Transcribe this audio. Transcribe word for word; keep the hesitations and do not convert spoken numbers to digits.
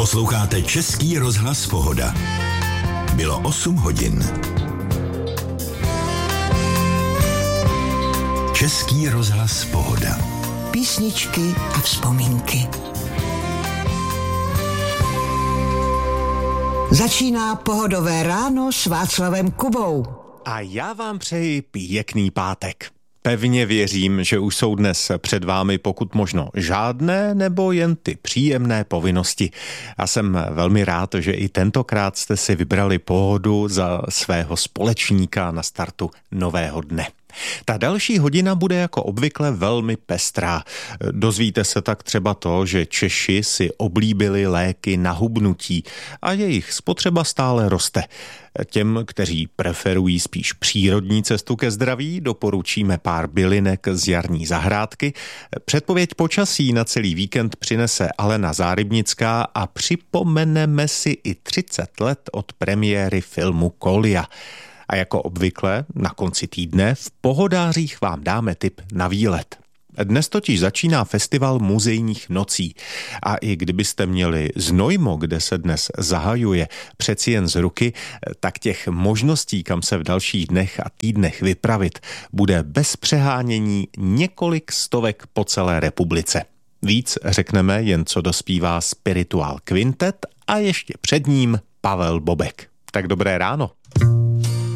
Posloucháte Český rozhlas Pohoda. Bylo osm hodin. Český rozhlas Pohoda. Písničky a vzpomínky. Začíná Pohodové ráno s Václavem Kubou. A já vám přeji pěkný pátek. Pevně věřím, že už jsou dnes před vámi pokud možno žádné nebo jen ty příjemné povinnosti. Já jsem velmi rád, že i tentokrát jste si vybrali Pohodu za svého společníka na startu nového dne. Ta další hodina bude jako obvykle velmi pestrá. Dozvíte se tak třeba to, že Češi si oblíbili léky na hubnutí a jejich spotřeba stále roste. Těm, kteří preferují spíš přírodní cestu ke zdraví, doporučíme pár bylinek z jarní zahrádky. Předpověď počasí na celý víkend přinese Alena Zárybnická a připomeneme si i třicet let od premiéry filmu Kolia. A jako obvykle na konci týdne v Pohodářích vám dáme tip na výlet. Dnes totiž začíná festival muzejních nocí a i kdybyste měli Znojmo, kde se dnes zahajuje, přeci jen z ruky, tak těch možností, kam se v dalších dnech a týdnech vypravit, bude bez přehánění několik stovek po celé republice. Víc řekneme jen co dospívá Spiritual Quintet a ještě před ním Pavel Bobek. Tak dobré ráno.